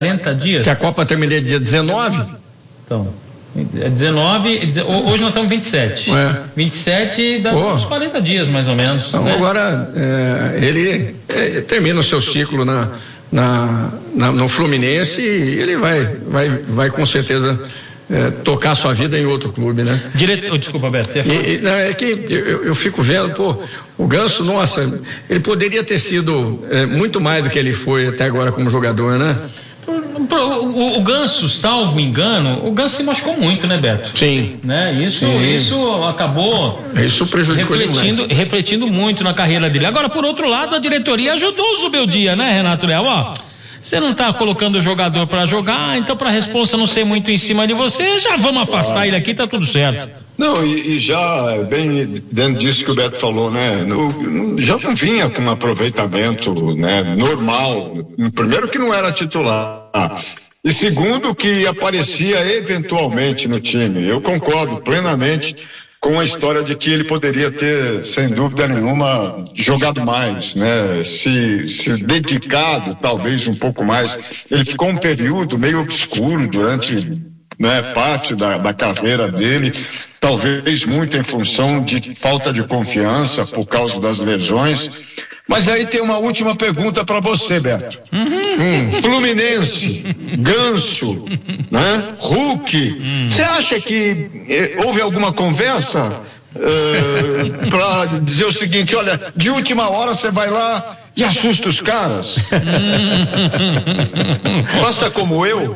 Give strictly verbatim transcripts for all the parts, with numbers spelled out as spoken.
quarenta dias. Que a Copa termina dia dezenove? Então, é dezenove, hoje nós estamos vinte e sete. É. vinte e sete dá oh. uns quarenta dias mais ou menos. Então, né? Agora, é, ele é, termina o seu ciclo na, na, na, no Fluminense e ele vai, vai, vai com certeza é, tocar sua vida em outro clube, né? Direto, oh, desculpa, Beto, você e, e, não, é que eu, eu fico vendo, pô, o Ganso, nossa, ele poderia ter sido é, muito mais do que ele foi até agora como jogador, né? O, o, o Ganso, salvo engano, o Ganso se machucou muito, né, Beto? Sim. Né? Isso, Sim. isso acabou isso prejudicou refletindo, refletindo muito na carreira dele. Agora, por outro lado, a diretoria ajudou o Zubeldia, né, Renato Leal? Ó, você não está colocando o jogador para jogar, então para a responsa não ser muito em cima de você, já vamos afastar ele aqui, tá tudo certo. Não, e, e já bem dentro disso que o Beto falou, né, no, já não vinha com um aproveitamento, né, normal. Primeiro que não era titular, e segundo que aparecia eventualmente no time. Eu concordo plenamente com a história de que ele poderia ter, sem dúvida nenhuma, jogado mais, né? Se, se dedicado talvez um pouco mais. Ele ficou um período meio obscuro durante, né, parte da, da carreira dele, talvez muito em função de falta de confiança por causa das lesões. Mas aí tem uma última pergunta para você, Beto. Uhum. Hum, Fluminense, Ganso, né? Hulk. Você uhum. acha que eh, houve alguma conversa eh, para dizer o seguinte, olha, de última hora você vai lá e assusta os caras? Faça como eu.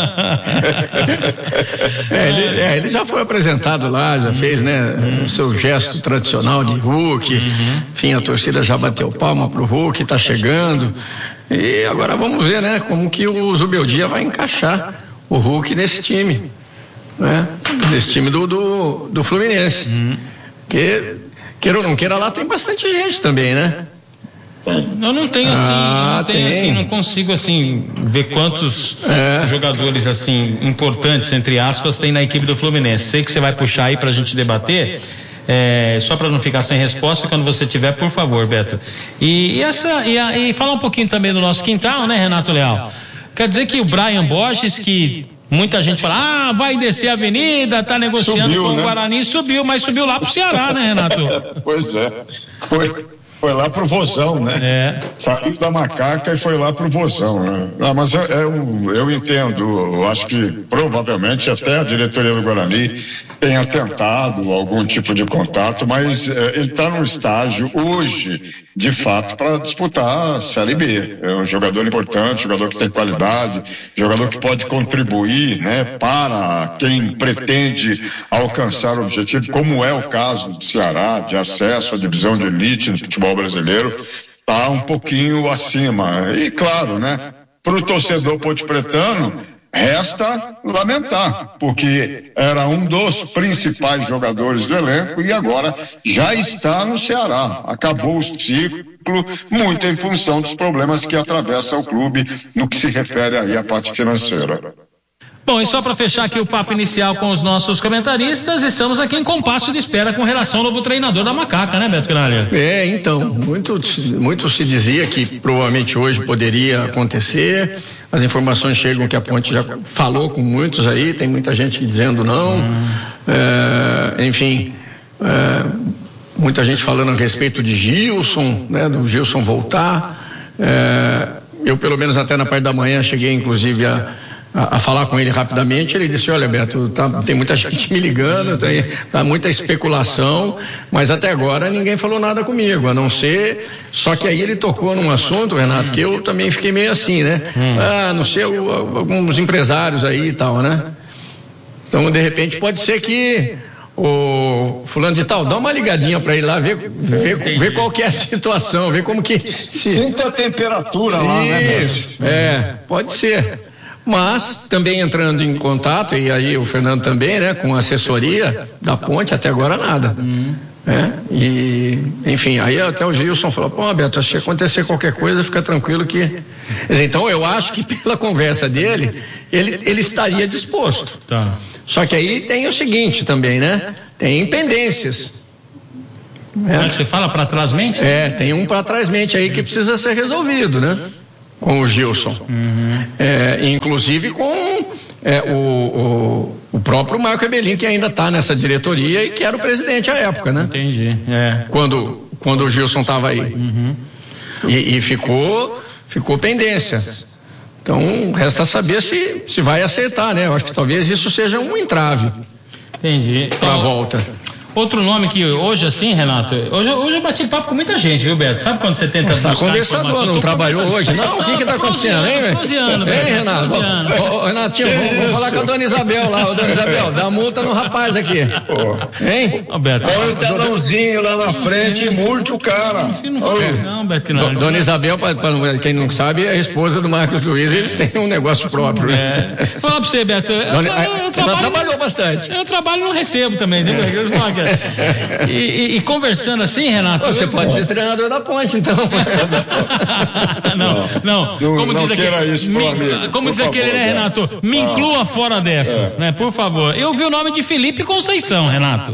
É. É, ele, é, ele já foi apresentado lá, já fez, né, o seu gesto tradicional de Hulk. Uhum. Enfim, a torcida já bateu palma pro Hulk, tá chegando. E agora vamos ver, né, como que o Zubeldia vai encaixar o Hulk nesse time, né? Nesse time do, do, do Fluminense. Uhum. Que, queira ou não queira, lá tem bastante gente também, né? Eu não tenho assim, ah, não tenho assim, não consigo assim ver quantos é. jogadores assim importantes, entre aspas, tem na equipe do Fluminense. Sei que você vai puxar aí pra gente debater, é, só para não ficar sem resposta, quando você tiver, por favor, Beto. E, e essa e, a, e falar um pouquinho também do nosso quintal, né, Renato Leal? Quer dizer que o Brian Borges, que muita gente fala, ah, vai descer a avenida, tá negociando subiu, com né? o Guarani, subiu, mas subiu lá pro Ceará, né, Renato? Pois é, foi. Foi lá pro Vozão, né? É. Saiu da Macaca e foi lá pro Vozão, né? Ah, mas eu, eu, eu entendo, eu acho que provavelmente até a diretoria do Guarani tenha tentado algum tipo de contato, mas é, ele está no estágio hoje, de fato, para disputar a Série B. É um jogador importante, jogador que tem qualidade, jogador que pode contribuir, né, para quem pretende alcançar o objetivo, como é o caso do Ceará, de acesso à divisão de elite do futebol brasileiro, está um pouquinho acima. E claro, né, para o torcedor ponte-pretano, resta lamentar, porque era um dos principais jogadores do elenco e agora já está no Ceará. Acabou o ciclo, muito em função dos problemas que atravessa o clube no que se refere aí à parte financeira. Bom, e só para fechar aqui o papo inicial com os nossos comentaristas, estamos aqui em compasso de espera com relação ao novo treinador da Macaca, né, Beto Canalha? É, então, muito, muito se dizia que provavelmente hoje poderia acontecer, as informações chegam que a Ponte já falou com muitos aí, tem muita gente dizendo não, hum. é, enfim, é, muita gente falando a respeito de Gilson, né, do Gilson voltar, é, eu pelo menos até na parte da manhã cheguei inclusive a A, a falar com ele rapidamente. Ele disse, olha, Beto, tá, tem muita gente me ligando, tem tá muita especulação, mas até agora ninguém falou nada comigo, a não ser, só que aí ele tocou num assunto, Renato, que eu também fiquei meio assim, né? Ah, a não ser o, alguns empresários aí e tal, né? Então, de repente, pode ser que o fulano de tal, dá uma ligadinha para ir lá, ver, ver, ver qual que é a situação, ver como que... Sinta a temperatura lá, né, Beto? É, pode ser. Mas também entrando em contato, e aí o Fernando também, né, com a assessoria da Ponte, até agora nada. Uhum. É, e, enfim, aí até o Gilson falou, pô, Beto, se acontecer qualquer coisa, fica tranquilo que... Então eu acho que pela conversa dele, ele, ele estaria disposto. Tá. Só que aí tem o seguinte também, né? Tem pendências. Como é que você fala, para trás mente? É, tem um para trás mente aí que precisa ser resolvido, né? com o Gilson. Uhum. É, inclusive com é, o, o, o próprio Marco Ebelin, que ainda está nessa diretoria e que era o presidente à época, né? Entendi. É. Quando, quando o Gilson estava aí. Uhum. E, e ficou, ficou pendência. Então, resta saber se, se vai acertar, né? Eu acho que talvez isso seja um entrave. Entendi. Para a volta. Outro nome que hoje, assim, Renato, hoje, hoje eu bati papo com muita gente, viu, Beto? Sabe quando você tenta buscar informação? Conversador, não trabalhou hoje? Não, o que que tá acontecendo, hein, velho? Hein, Renato? Ô, Renatinho, vamos, vamos falar com a dona Isabel lá. Ô, dona Isabel, dá multa no rapaz aqui. Hein? Ô, Beto. Põe o telãozinho lá na frente e multa o cara. Não, Beto, não. Dona Isabel, pra, pra quem não sabe, é a esposa do Marcos Luiz, eles têm um negócio próprio. Né? É. Fala pra você, Beto. Ela trabalhou bastante. Eu trabalho e não recebo também, viu? É. E, e, e conversando assim, Renato. Você pode ser treinador da Ponte, então. não, não. Não, como não diz aquele, isso, me, amigo, como diz favor, aquele, né, Renato? Me ah. inclua fora dessa, é. né? Por favor. Eu vi o nome de Felipe Conceição, Renato.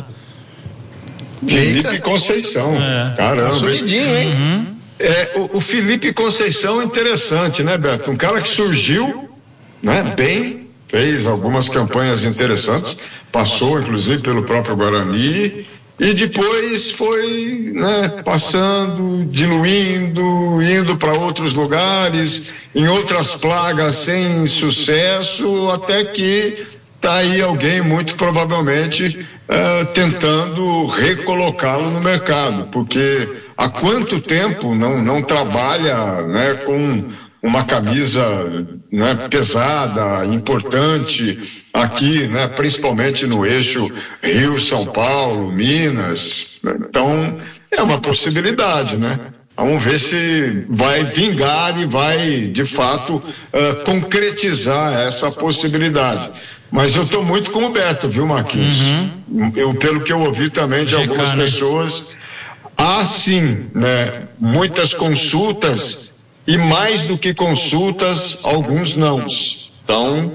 Felipe Conceição. É. Caramba. Solidinho, hein? Uhum. É, o, o Felipe Conceição é interessante, né, Beto? Um cara que surgiu, né, bem. Fez algumas campanhas interessantes, passou inclusive pelo próprio Guarani e depois foi, né, passando, diluindo, indo para outros lugares, em outras plagas sem sucesso, até que está aí alguém muito provavelmente uh, tentando recolocá-lo no mercado, porque há quanto tempo não, não trabalha, né, com uma camisa, né, pesada, importante aqui, né, principalmente no eixo Rio-São Paulo, Minas. Então, é uma possibilidade, né? Vamos ver se vai vingar e vai, de fato, uh, concretizar essa possibilidade. Mas eu estou muito com o Beto, viu, Marquinhos? Uhum. Eu, pelo que eu ouvi também de algumas pessoas, há sim, né, muitas consultas. E mais do que consultas, alguns nãos. Então,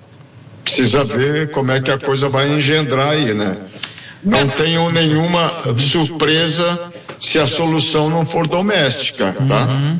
precisa ver como é que a coisa vai engendrar aí, né? Não tenho nenhuma surpresa se a solução não for doméstica, tá? Uhum.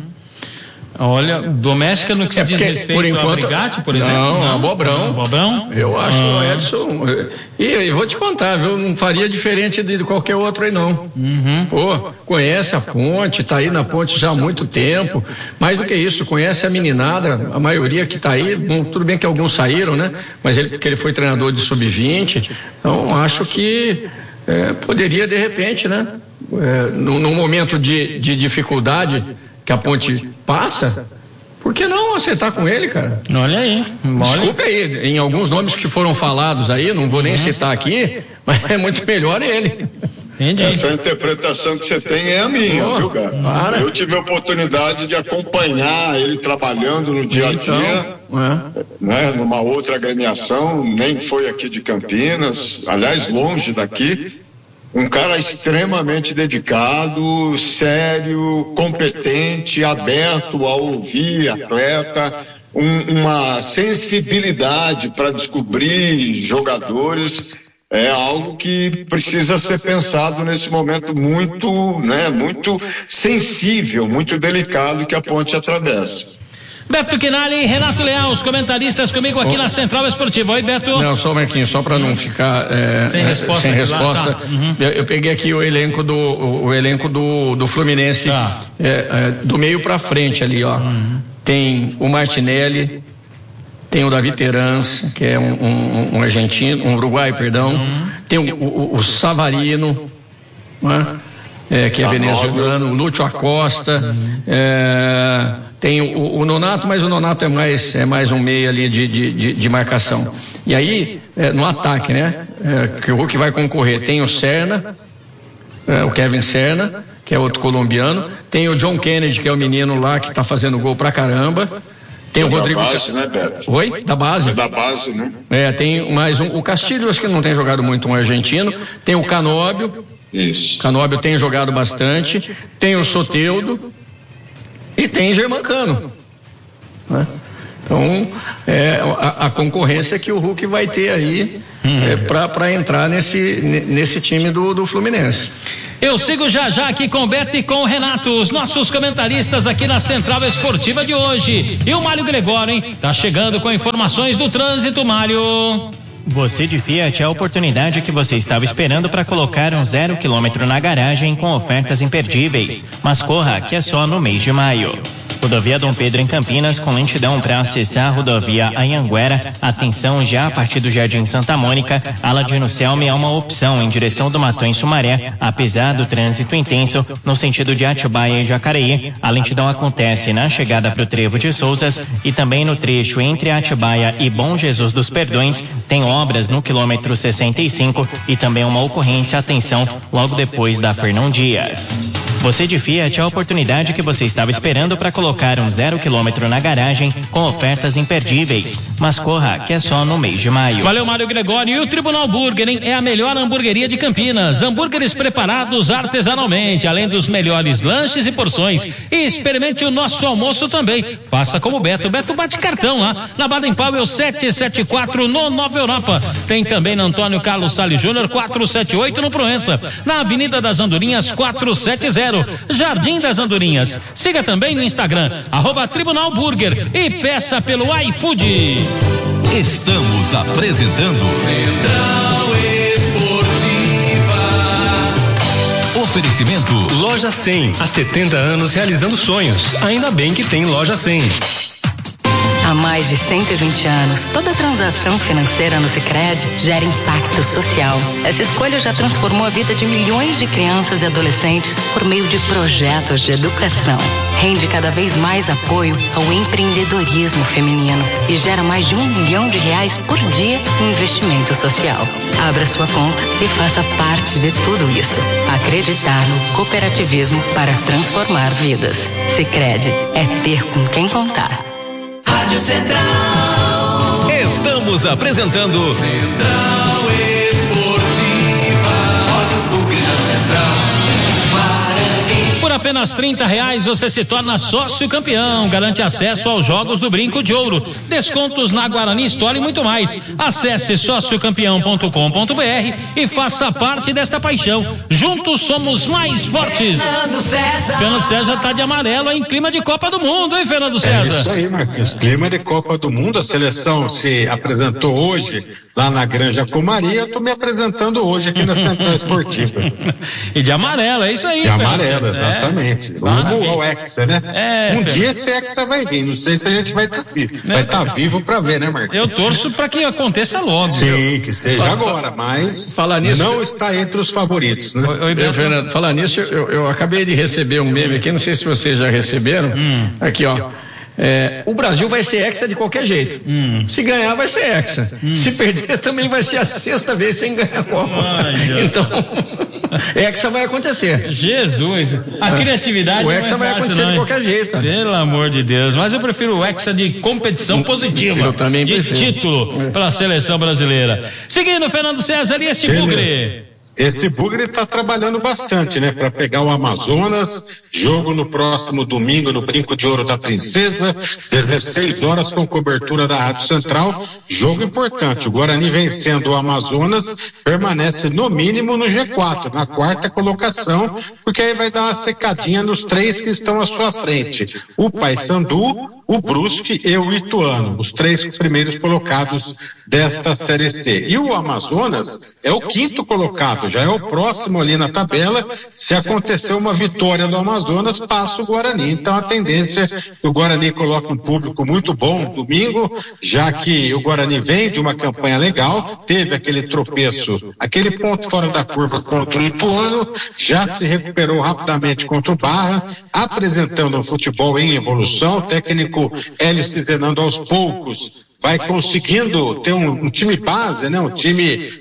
Olha, doméstica no que se é diz respeito por enquanto, ao Brigatti, por exemplo? Não, não. Bobrão. Bobrão? Eu acho ah. o Edson... E, e vou te contar, viu? Não faria diferente de qualquer outro aí, não. Uhum. Pô, conhece a Ponte, tá aí na Ponte já há muito tempo. Mais do que isso, conhece a meninada, a maioria que tá aí, bom, tudo bem que alguns saíram, né? Mas ele, porque ele foi treinador de sub vinte, então acho que é, poderia, de repente, né? É, num, num momento de, de dificuldade que a Ponte passa, por que não acertar com ele, cara? Olha aí. Olha. Desculpe aí, em alguns nomes que foram falados aí, não vou nem uhum. citar aqui, mas é muito melhor ele. Entendi. Essa interpretação que você tem é a minha, oh, viu, cara? Para. Eu tive a oportunidade de acompanhar ele trabalhando no dia a dia, então, é. né, numa outra agremiação, nem foi aqui de Campinas, aliás, longe daqui. Um cara extremamente dedicado, sério, competente, aberto a ouvir atleta, um, uma sensibilidade para descobrir jogadores, é algo que precisa ser pensado nesse momento muito, né, muito sensível, muito delicado que a Ponte atravessa. Beto Quinali e Renato Leal, os comentaristas comigo aqui oh. na Central Esportiva. Oi, Beto. Não, só, Marquinhos, só para não ficar é, sem resposta. Sem resposta. Tá. Uhum. Eu, eu peguei aqui o elenco do, o, o elenco do, do Fluminense, tá. é, é, do meio para frente ali, ó. Uhum. Tem o Martinelli, tem o Davi Terans, que é um, um, um argentino, um uruguaio, perdão. Uhum. Tem o, o, o Savarino, né? é, que é tá venezuelano, o Lúcio Acosta. Uhum. É, tem o, o Nonato, mas o Nonato é mais, é mais um meio ali de, de, de, de marcação. E aí, é, no ataque, né? É, que o Hulk vai concorrer. Tem o Serna, é, o Kevin Serna, que é outro colombiano. Tem o John Kennedy, que é o menino lá que tá fazendo gol pra caramba. Tem o da Rodrigo. Base, né, Beto? Oi? Da base. É da base, né? É, tem mais um. O Castilho, acho que não tem jogado muito, um argentino. Tem o Canóbio. Isso. Canóbio tem jogado bastante. Tem o Soteldo. E tem Germancano, né? Então, é, a, a concorrência que o Hulk vai ter aí hum. é, para entrar nesse, nesse time do, do Fluminense. Eu sigo já já aqui com o Beto e com o Renato, os nossos comentaristas aqui na Central Esportiva de hoje. E o Mário Gregório, hein? Tá chegando com informações do trânsito, Mário. Você de Fiat, a oportunidade que você estava esperando para colocar um zero quilômetro na garagem com ofertas imperdíveis. Mas corra, que é só no mês de maio. Rodovia Dom Pedro em Campinas, com lentidão para acessar a rodovia Anhanguera. Atenção, já a partir do Jardim Santa Mônica, Aladino Selme é uma opção em direção do Matão em Sumaré, apesar do trânsito intenso no sentido de Atibaia e Jacareí. A lentidão acontece na chegada para o Trevo de Souzas e também no trecho entre Atibaia e Bom Jesus dos Perdões. Tem obras no quilômetro sessenta e cinco e também uma ocorrência, atenção, logo depois da Fernão Dias. Você de Fiat, a oportunidade que você estava esperando para colocar um zero quilômetro na garagem com ofertas imperdíveis. Mas corra, que é só no mês de maio. Valeu, Mário Gregório. E o Tribunal Burger, hein? É a melhor hamburgueria de Campinas. Hambúrgueres preparados artesanalmente, além dos melhores lanches e porções. E experimente o nosso almoço também. Faça como o Beto. O Beto bate cartão lá na Baden Powell setecentos e setenta e quatro no Nova Europa. Tem também na Antônio Carlos Salles Júnior quatrocentos e setenta e oito no Proença. Na Avenida das Andorinhas quatrocentos e setenta, Jardim das Andorinhas. Siga também no Instagram, arroba Tribunal Burger, e peça pelo iFood. Estamos apresentando Central Esportiva. Oferecimento Loja cem, há setenta anos realizando sonhos. Ainda bem que tem Loja cem. Há mais de cento e vinte anos, toda transação financeira no Sicredi gera impacto social. Essa escolha já transformou a vida de milhões de crianças e adolescentes por meio de projetos de educação. Rende cada vez mais apoio ao empreendedorismo feminino e gera mais de um milhão de reais por dia em investimento social. Abra sua conta e faça parte de tudo isso. Acreditar no cooperativismo para transformar vidas. Sicredi é ter com quem contar. Rádio Central. Estamos apresentando Central Esportiva. Olha o bug da Central. Por apenas trinta reais você se torna sócio campeão, garante acesso aos jogos do Brinco de Ouro, descontos na Guarani Store e muito mais. Acesse sócio campeão ponto com ponto br e faça parte desta paixão. Juntos somos mais fortes. Fernando César. Fernando César tá de amarelo em clima de Copa do Mundo, hein, Fernando César? É isso aí, Marcos. Clima de Copa do Mundo. A seleção se apresentou hoje lá na Granja Comaria. Eu tô me apresentando hoje aqui na Central Esportiva. E de amarelo, é isso aí. De amarelo, exatamente. Rumo ao Hexa, né? É, um dia esse Hexa vai vir. Não sei se a gente vai estar tá vivo. Vai estar tá vivo para ver, né, Marcos? Eu torço para que aconteça logo. Sim, viu? Que esteja fala, agora, mas falar nisso, não está entre os favoritos, né? Oi, Oi, Fernando, falar nisso, eu, eu acabei de receber um meme aqui, não sei se vocês já receberam. Hum. Aqui, ó. É, o Brasil vai ser hexa de qualquer jeito. Hum. Se ganhar, vai ser hexa. Hum. Se perder, também vai ser a sexta vez sem ganhar a Copa. Ai, então, hexa vai acontecer. Jesus, a é. criatividade o hexa não é vai fácil, acontecer não, de qualquer jeito. Pelo amor de Deus. Mas eu prefiro o hexa de competição positiva. Eu também de prefiro. título é. para a seleção brasileira. Seguindo, Fernando César, e este bugre? Este bugre está trabalhando bastante, né? Para pegar o Amazonas, jogo no próximo domingo no Brinco de Ouro da Princesa, dezesseis horas com cobertura da Rádio Central, jogo importante. O Guarani vencendo o Amazonas, permanece no mínimo no G quatro, na quarta colocação, porque aí vai dar uma secadinha nos três que estão à sua frente. O Paysandu, o Brusque e o Ituano, os três primeiros colocados desta Série C. E o Amazonas é o quinto colocado, já é o próximo ali na tabela. Se acontecer uma vitória do Amazonas, passa o Guarani. Então a tendência é que o Guarani coloque um público muito bom domingo, já que o Guarani vem de uma campanha legal, teve aquele tropeço, aquele ponto fora da curva contra o Ituano, já se recuperou rapidamente contra o Barra, apresentando um futebol em evolução. O técnico Hélice Zenando aos poucos vai conseguindo ter um, um time base, né? Um time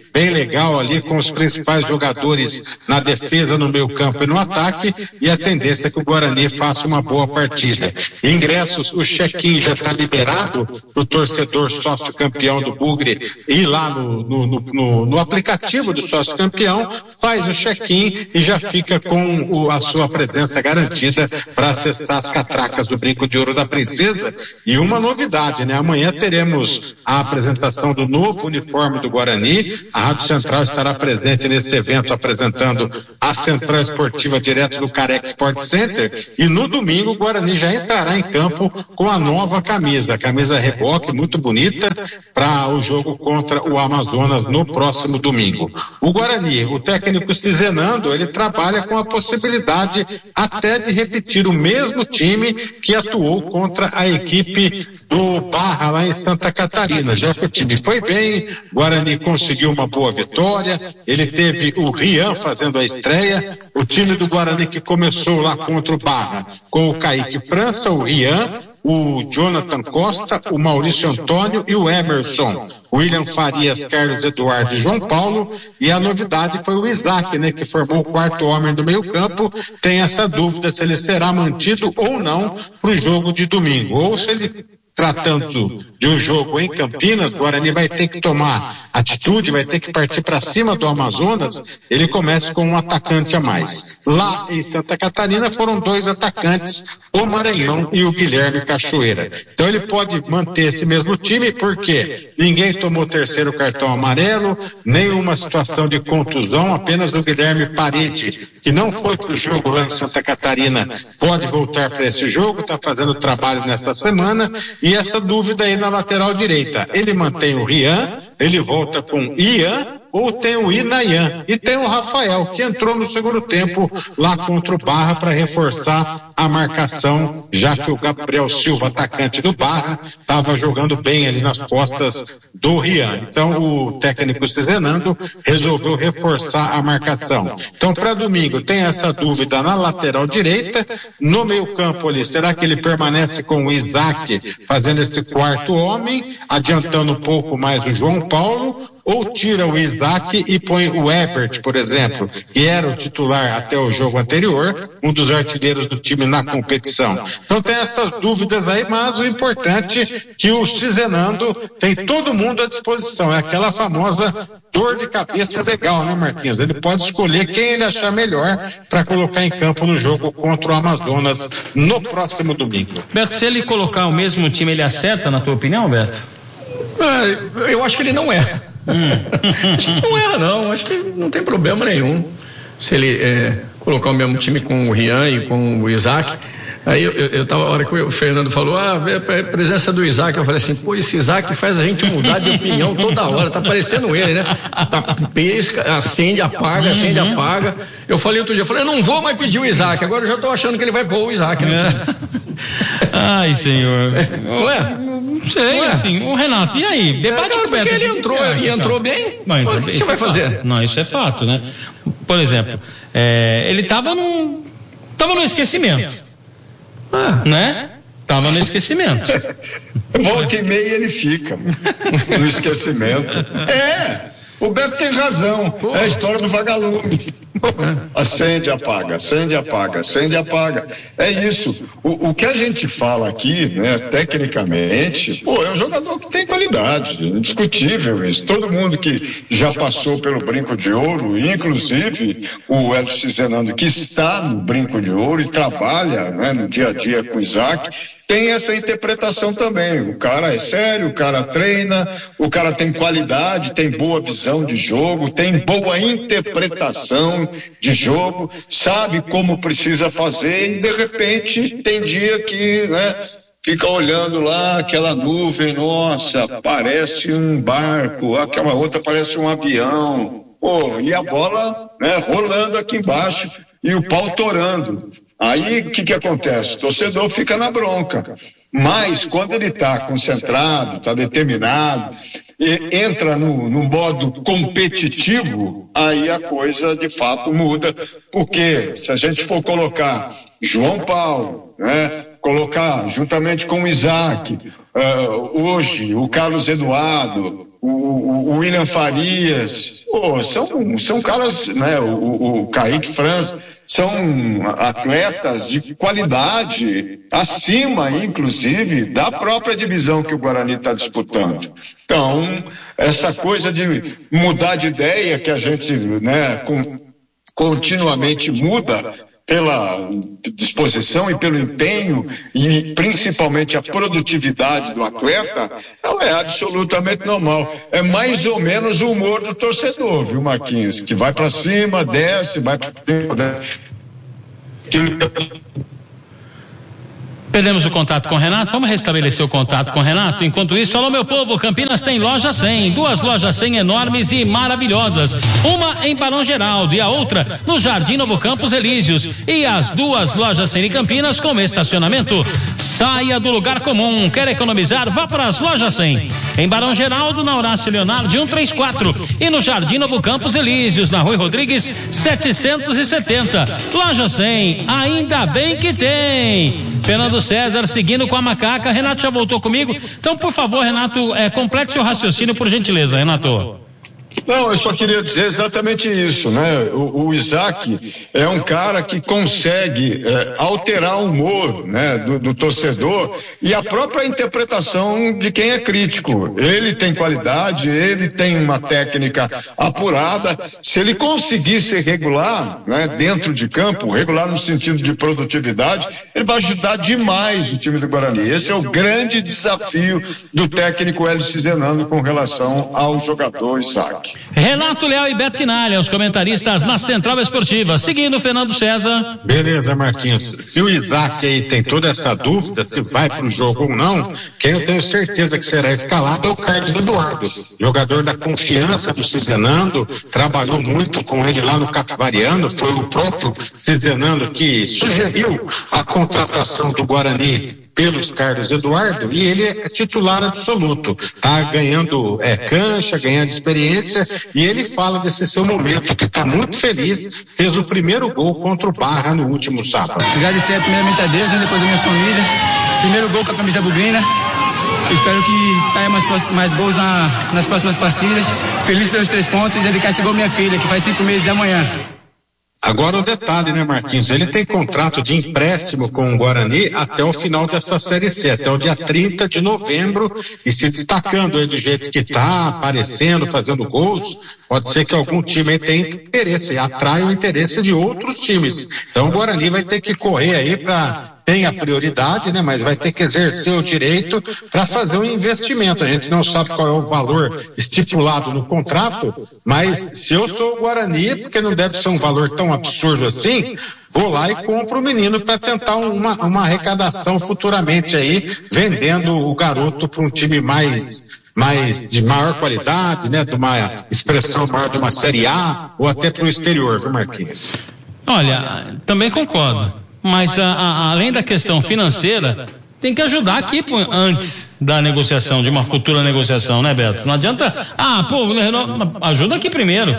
bem legal ali com os principais jogadores na defesa, no meio campo e no ataque, e a tendência é que o Guarani faça uma boa partida. Ingressos, o check-in já está liberado para o torcedor sócio campeão do Bugre ir lá no, no, no, no aplicativo do sócio campeão, faz o check-in e já fica com o, a sua presença garantida para acessar as catracas do Brinco de Ouro da Princesa. E uma novidade, né? Amanhã teremos a apresentação do novo uniforme do Guarani. A Rádio Central estará presente nesse evento apresentando a Central Esportiva direto do Carex Sport Center, e no domingo o Guarani já entrará em campo com a nova camisa, a camisa reboque muito bonita para o jogo contra o Amazonas no próximo domingo. O Guarani, o técnico Cizenando, ele trabalha com a possibilidade até de repetir o mesmo time que atuou contra a equipe do Barra lá em Santa Catarina. Já que o time foi bem, o Guarani conseguiu uma boa vitória, ele teve o Rian fazendo a estreia, o time do Guarani que começou lá contra o Barra com o Kaique França, o Rian, o Jonathan Costa, o Maurício Antônio e o Emerson, William Farias, Carlos Eduardo e João Paulo. E a novidade foi o Isaac, né, que formou o quarto homem do meio campo. Tem essa dúvida se ele será mantido ou não para o jogo de domingo, ou se ele, tratando de um jogo em Campinas, o Guarani vai ter que tomar atitude, vai ter que partir para cima do Amazonas, ele começa com um atacante a mais. Lá em Santa Catarina foram dois atacantes, o Maranhão e o Guilherme Cachoeira. Então ele pode manter esse mesmo time, porque ninguém tomou terceiro cartão amarelo, nenhuma situação de contusão, apenas o Guilherme Parede, que não foi para o jogo lá em Santa Catarina, pode voltar para esse jogo, está fazendo trabalho nesta semana. E essa dúvida aí na lateral direita, ele mantém o Rian, ele volta com Ian, ou tem o Inayan, e tem o Rafael, que entrou no segundo tempo lá contra o Barra para reforçar a marcação, já que o Gabriel Silva, atacante do Barra, estava jogando bem ali nas costas do Rian. Então o técnico Cizenando resolveu reforçar a marcação. Então para domingo tem essa dúvida na lateral direita, no meio campo ali, será que ele permanece com o Isaac fazendo esse quarto homem, adiantando um pouco mais o João Paulo, ou tira o Isaac e põe o Ebert, por exemplo, que era o titular até o jogo anterior, um dos artilheiros do time na competição. Então tem essas dúvidas aí, mas o importante é que o Cizenando tem todo mundo à disposição, é aquela famosa dor de cabeça legal, né, Marquinhos? Ele pode escolher quem ele achar melhor para colocar em campo no jogo contra o Amazonas no próximo domingo. Beto, se ele colocar o mesmo time, ele acerta, na tua opinião, Beto? É, eu acho que ele não erra. Hum. Acho que não erra, não. Acho que não tem problema nenhum se ele é, colocar o mesmo time com o Rian e com o Isaac. Aí eu, eu, eu tava, a hora que o Fernando falou, ah, a presença do Isaac, eu falei assim, pô, esse Isaac faz a gente mudar de opinião toda hora, tá parecendo ele, né? Tá, pesca, acende, apaga, acende, apaga. Eu falei outro dia, eu falei, eu não vou mais pedir o Isaac, agora eu já tô achando que ele vai pôr o Isaac, né? Ai, senhor. Não é? Não sei, não assim, o Renato, e aí? Debate é, com o Beto. Porque ele entrou e entrou bem, Mas, o que você vai é fazer? Fato. Não, isso é fato, né? Por exemplo, é, ele tava num, tava no esquecimento. Ah, né? Tava no esquecimento. Volta e meia ele fica no esquecimento. É, o Beto tem razão. É a história do vagalume. Acende, apaga, acende, apaga, acende, apaga. É isso. O, o que a gente fala aqui, né, tecnicamente, pô, é um jogador que tem qualidade, indiscutível isso. Todo mundo que já passou pelo Brinco de Ouro, inclusive o Hélio Cizenando, que está no Brinco de Ouro e trabalha, né, no dia a dia com o Isaac, tem essa interpretação também. O cara é sério, o cara treina, o cara tem qualidade, tem boa visão de jogo, tem boa interpretação de jogo, sabe como precisa fazer e de repente tem dia que, né, fica olhando lá aquela nuvem, nossa, parece um barco, aquela outra parece um avião, pô, e a bola, né, rolando aqui embaixo e o pau torando. Aí o que que acontece? O torcedor fica na bronca, mas quando ele está concentrado, está determinado, e entra no, no modo competitivo, aí a coisa de fato muda, porque se a gente for colocar João Paulo, né, colocar juntamente com o Isaac, uh, hoje o Carlos Eduardo, o, o William Farias, pô, são, são caras, né, o, o Kaique Franz, são atletas de qualidade, acima, inclusive, da própria divisão que o Guarani está disputando. Então, essa coisa de mudar de ideia que a gente, né, com, continuamente muda, pela disposição e pelo empenho e principalmente a produtividade do atleta, ela é absolutamente normal. É mais ou menos o humor do torcedor, viu, Marquinhos? Que vai para cima, desce, vai para cima, desce. Perdemos o contato com o Renato, vamos restabelecer o contato com o Renato. Enquanto isso, alô meu povo, Campinas tem loja cem, duas lojas cem enormes e maravilhosas, uma em Barão Geraldo e a outra no Jardim Novo Campos Elíseos, e as duas lojas cem em Campinas com estacionamento. Saia do lugar comum, quer economizar? Vá para as lojas cem, em Barão Geraldo, na Horácio Leonardo de cento e trinta e quatro, e no Jardim Novo Campos Elíseos, na Rui Rodrigues setecentos e setenta. Loja cem, ainda bem que tem. Fernando César seguindo com a macaca. Renato já voltou comigo, então por favor, Renato, é, complete seu raciocínio por gentileza, Renato. Não, eu só queria dizer exatamente isso, né? O, o Isaac é um cara que consegue é, alterar o humor, né, do, do torcedor e a própria interpretação de quem é crítico. Ele tem qualidade, ele tem uma técnica apurada. Se ele conseguir ser regular, né, dentro de campo, regular no sentido de produtividade, ele vai ajudar demais o time do Guarani. Esse é o grande desafio do técnico Hélice Zenando com relação ao jogador Isaac. Renato Leal e Beto Quinalha, os comentaristas na Central Esportiva. Seguindo Fernando César. Beleza, Marquinhos. Se o Isaac aí tem toda essa dúvida se vai para o jogo ou não, quem eu tenho certeza que será escalado é o Carlos Eduardo, jogador da confiança do Cizenando, trabalhou muito com ele lá no Capivariano, foi o próprio Cizenando que sugeriu a contratação do Guarani pelos Carlos Eduardo, e ele é titular absoluto, tá ganhando é, cancha, ganhando experiência, e ele fala desse seu momento, que está muito feliz, fez o primeiro gol contra o Barra no último sábado. Agradecer primeiramente a Deus, né, depois a minha família, primeiro gol com a camisa bugrina, espero que saia mais, mais gols na, nas próximas partidas, feliz pelos três pontos e dedicar esse gol à minha filha, que faz cinco meses de amanhã. Agora o detalhe, né, Marquinhos? Ele tem contrato de empréstimo com o Guarani até o final dessa Série C, até o dia trinta de novembro, e se destacando aí do jeito que está, aparecendo, fazendo gols, pode ser que algum time aí tenha interesse, atrai o interesse de outros times. Então o Guarani vai ter que correr aí para... tem a prioridade, né, mas vai ter que exercer o direito para fazer um investimento. A gente não sabe qual é o valor estipulado no contrato, mas se eu sou o Guarani, porque não deve ser um valor tão absurdo assim, vou lá e compro o menino para tentar uma, uma arrecadação futuramente aí, vendendo o garoto para um time mais... mais de maior qualidade, né, de uma expressão maior de uma Série A, ou até para o exterior, viu, Marquinhos? Olha, também concordo. Mas a, a, além da questão financeira, tem que ajudar aqui pô, antes da negociação, de uma futura negociação, né, Beto? Não adianta, ah, pô, ajuda aqui primeiro.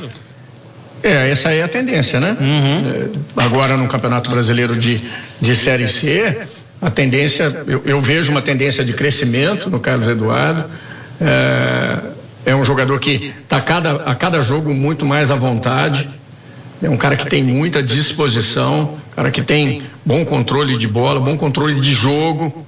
É, essa aí é a tendência, né? Uhum. É, agora no Campeonato Brasileiro de, de Série C, a tendência, eu, eu vejo uma tendência de crescimento no Carlos Eduardo. É, é um jogador que está a cada, a cada jogo muito mais à vontade. É um cara que tem muita disposição, cara que tem bom controle de bola, bom controle de jogo,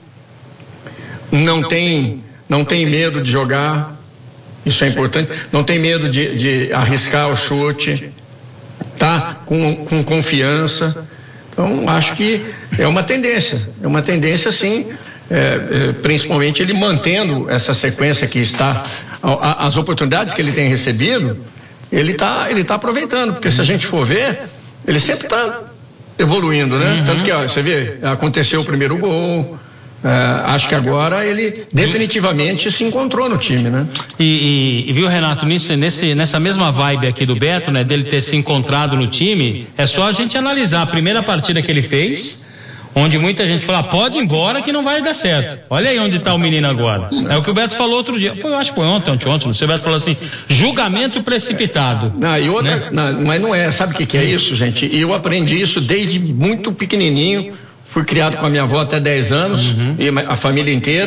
não tem, não tem medo de jogar, isso é importante, não tem medo de, de arriscar o chute, tá com, com confiança. Então acho que é uma tendência, é uma tendência sim, é, é, principalmente ele mantendo essa sequência que está, a, as oportunidades que ele tem recebido, ele está ele tá aproveitando, porque se a gente for ver, ele sempre está evoluindo, né? Uhum. Tanto que, olha, você vê, aconteceu o primeiro gol, é, acho que agora ele definitivamente se encontrou no time, né? E, e, e viu, Renato, nisso, nesse, nessa mesma vibe aqui do Beto, né, dele ter se encontrado no time, é só a gente analisar a primeira partida que ele fez, onde muita gente fala, pode ir embora que não vai dar certo. Olha aí onde está o menino agora. É o que o Beto falou outro dia. Foi, eu acho que foi ontem, ontem, ontem. O Beto falou assim, julgamento precipitado. Não, e outra, né? não, mas não é, sabe o que, que é isso, gente? E eu aprendi isso desde muito pequenininho. Fui criado com a minha avó até dez anos, uhum. e a família inteira.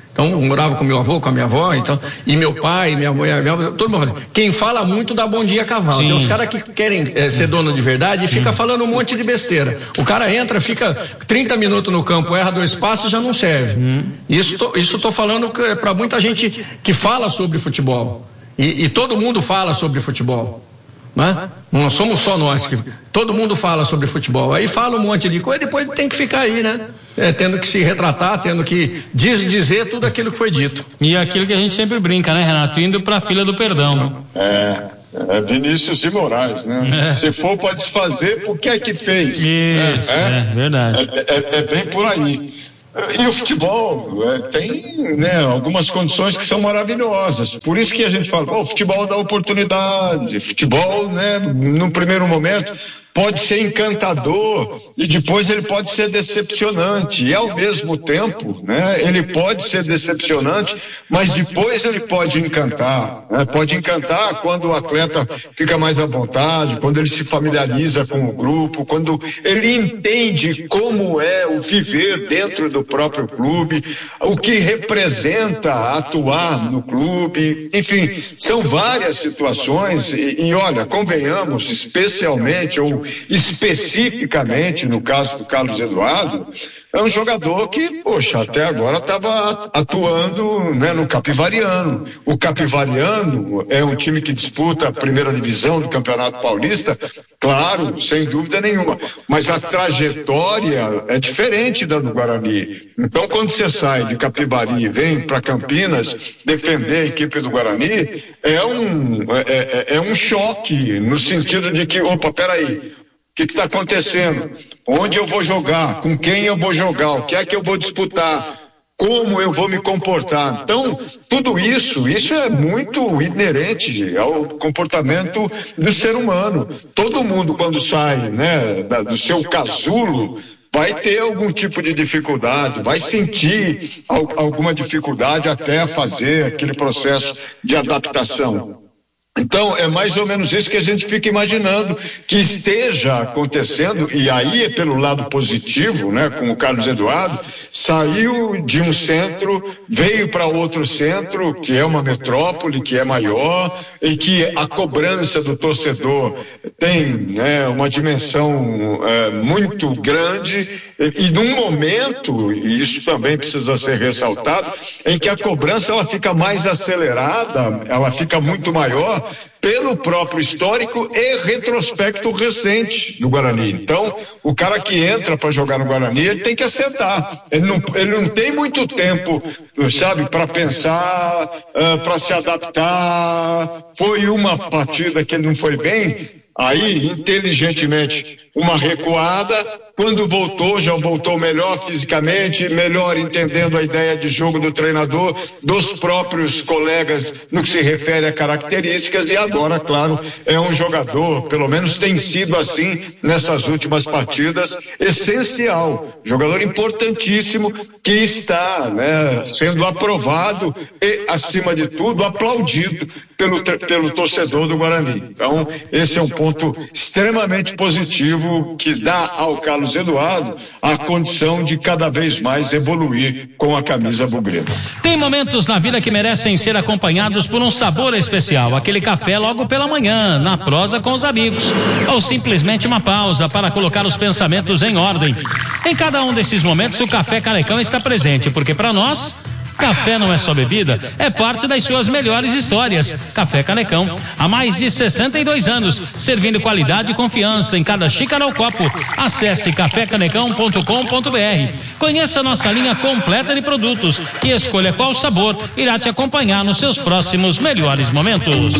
Então, eu morava com meu avô, com a minha avó, então, e meu pai, minha mãe, minha avó, todo mundo. Quem fala muito dá bom dia a cavalo. Sim. Tem os caras que querem é, ser dono de verdade e fica falando um monte de besteira. O cara entra, fica trinta minutos no campo, erra dois passos, já não serve. Hum. Isso tô, isso tô falando para muita gente que fala sobre futebol. E, e todo mundo fala sobre futebol. Né? Não somos só nós que todo mundo fala sobre futebol, aí fala um monte de coisa e depois tem que ficar aí, né? É, tendo que se retratar, tendo que desdizer tudo aquilo que foi dito. E aquilo que a gente sempre brinca, né, Renato? Indo pra fila do perdão, né? É, é Vinícius de Moraes, né? É. Se for para desfazer, por que é que fez? Isso, é, é verdade. É, é, é bem por aí. E o futebol é, tem, né, algumas condições que são maravilhosas. Por isso que a gente fala, oh, o futebol dá oportunidade. Futebol, né, no primeiro momento pode ser encantador e depois ele pode ser decepcionante. E ao mesmo tempo, né, ele pode ser decepcionante, mas depois ele pode encantar. Né? Pode encantar quando o atleta fica mais à vontade, quando ele se familiariza com o grupo, quando ele entende como é o viver dentro do próprio clube, o que representa atuar no clube. Enfim, são várias situações e, e olha, convenhamos, especialmente ou especificamente no caso do Carlos Eduardo, é um jogador que, poxa, até agora estava atuando, né, no Capivariano. O Capivariano é um time que disputa a primeira divisão do Campeonato Paulista, claro, sem dúvida nenhuma, mas a trajetória é diferente da do Guarani. Então, quando você sai de Capivari e vem para Campinas defender a equipe do Guarani, é um, é, é, é um choque no sentido de que, opa, peraí, o que está acontecendo? Onde eu vou jogar? Com quem eu vou jogar? O que é que eu vou disputar? Como eu vou me comportar? Então, tudo isso, isso é muito inerente ao comportamento do ser humano. Todo mundo, quando sai, né, da, do seu casulo, vai ter algum tipo de dificuldade, vai sentir al, alguma dificuldade até fazer aquele processo de adaptação. Então, é mais ou menos isso que a gente fica imaginando que esteja acontecendo, e aí é pelo lado positivo, né, com o Carlos Eduardo, saiu de um centro, veio para outro centro, que é uma metrópole, que é maior, e que a cobrança do torcedor tem, né, uma dimensão é, muito grande, e, e num momento, e isso também precisa ser ressaltado, em que a cobrança ela fica mais acelerada, ela fica muito maior, pelo próprio histórico e retrospecto recente do Guarani. Então, o cara que entra para jogar no Guarani, ele tem que acertar. Ele não, ele não tem muito tempo, sabe, para pensar, uh, para se adaptar. Foi uma partida que ele não foi bem, aí, inteligentemente, uma recuada. Quando voltou, já voltou melhor fisicamente, melhor entendendo a ideia de jogo do treinador, dos próprios colegas no que se refere a características, e agora, claro, é um jogador, pelo menos tem sido assim nessas últimas partidas, essencial, jogador importantíssimo que está, né, sendo aprovado e, acima de tudo, aplaudido pelo, pelo torcedor do Guarani. Então, esse é um ponto extremamente positivo que dá ao Carlos Eduardo a condição de cada vez mais evoluir com a camisa bugrina. Tem momentos na vida que merecem ser acompanhados por um sabor especial, aquele café logo pela manhã, na prosa com os amigos, ou simplesmente uma pausa para colocar os pensamentos em ordem. Em cada um desses momentos o Café Canecão está presente, porque para nós café não é só bebida, é parte das suas melhores histórias. Café Canecão, há mais de sessenta e dois anos, servindo qualidade e confiança em cada xícara ou copo. Acesse café canecão ponto com ponto br. Conheça nossa linha completa de produtos e escolha qual sabor irá te acompanhar nos seus próximos melhores momentos.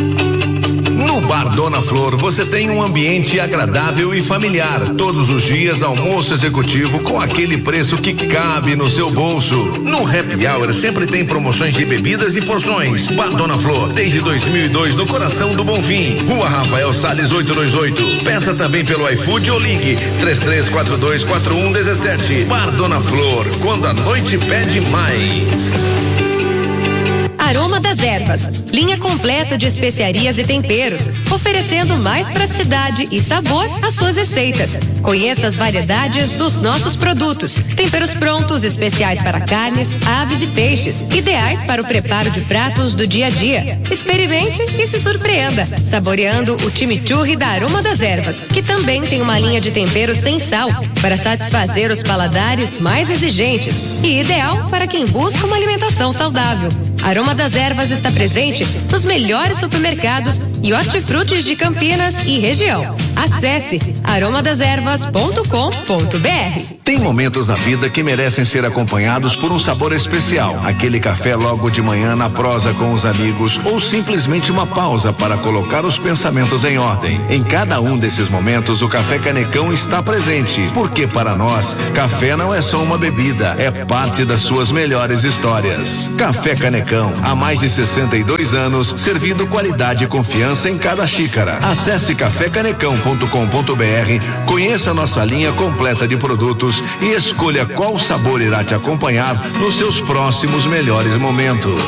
No Bar Dona Flor você tem um ambiente agradável e familiar. Todos os dias almoço executivo com aquele preço que cabe no seu bolso. No Happy Hour sempre tem promoções de bebidas e porções. Bar Dona Flor, desde dois mil e dois no coração do Bonfim. Rua Rafael Salles oitocentos e vinte e oito. Peça também pelo iFood ou ligue três três quatro dois quatro um um sete. Bar Dona Flor, quando a noite pede mais. Aroma das Ervas, linha completa de especiarias e temperos, oferecendo mais praticidade e sabor às suas receitas. Conheça as variedades dos nossos produtos. Temperos prontos, especiais para carnes, aves e peixes, ideais para o preparo de pratos do dia a dia. Experimente e se surpreenda, saboreando o chimichurri da Aroma das Ervas, que também tem uma linha de temperos sem sal, para satisfazer os paladares mais exigentes e ideal para quem busca uma alimentação saudável. Aroma das Ervas está presente nos melhores supermercados e hortifrutis de Campinas e região. Acesse aroma das ervas ponto com ponto br. Tem momentos na vida que merecem ser acompanhados por um sabor especial. Aquele café logo de manhã na prosa com os amigos ou simplesmente uma pausa para colocar os pensamentos em ordem. Em cada um desses momentos, o Café Canecão está presente, porque para nós, café não é só uma bebida, é parte das suas melhores histórias. Café Canecão, há mais de sessenta e dois anos, servindo qualidade e confiança em cada xícara. Acesse café canecão ponto com ponto br, conheça nossa linha completa de produtos e escolha qual sabor irá te acompanhar nos seus próximos melhores momentos.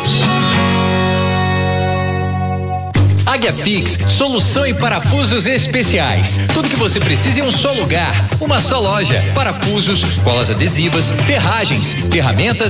Águia Fix, solução em parafusos especiais. Tudo que você precisa em um só lugar, uma só loja. Parafusos, colas adesivas, ferragens, ferramentas